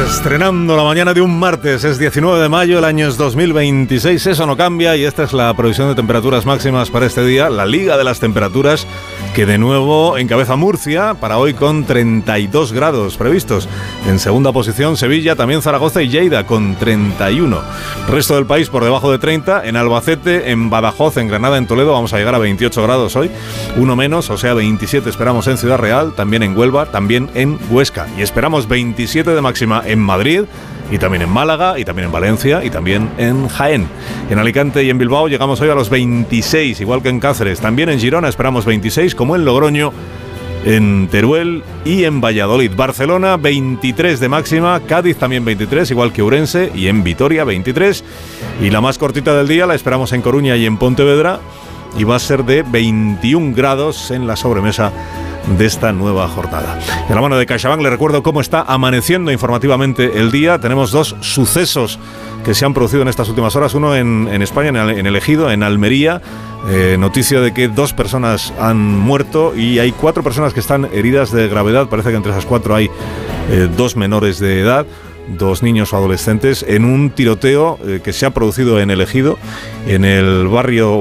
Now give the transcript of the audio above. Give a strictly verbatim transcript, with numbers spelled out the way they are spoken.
Estrenando la mañana de un martes, es diecinueve de mayo, el año es dos mil veintiséis, eso no cambia y esta es la previsión de temperaturas máximas para este día, la Liga de las Temperaturas, que de nuevo encabeza Murcia, para hoy con treinta y dos grados previstos. En segunda posición Sevilla, también Zaragoza y Lleida con treinta y uno. Resto del país por debajo de treinta, en Albacete, en Badajoz, en Granada, en Toledo vamos a llegar a veintiocho grados hoy, uno menos, o sea veintisiete esperamos en Ciudad Real, también en Huelva, también en Huesca y esperamos veintisiete de máxima en Madrid y también en Málaga y también en Valencia y también en Jaén. En Alicante y en Bilbao llegamos hoy a los veintiséis, igual que en Cáceres. También en Girona esperamos veintiséis, como en Logroño, en Teruel y en Valladolid. Barcelona veintitrés de máxima, Cádiz también veintitrés, igual que Ourense, y en Vitoria veintitrés. Y la más cortita del día la esperamos en Coruña y en Pontevedra y va a ser de veintiún grados en la sobremesa de esta nueva jornada. De la mano de CaixaBank le recuerdo cómo está amaneciendo informativamente el día. Tenemos dos sucesos que se han producido en estas últimas horas. Uno en, en España, en el, en el Ejido, en Almería. Eh, noticia de que dos personas han muerto y hay cuatro personas que están heridas de gravedad. Parece que entre esas cuatro hay eh, dos menores de edad, dos niños o adolescentes, en un tiroteo eh, que se ha producido en el Ejido, en el barrio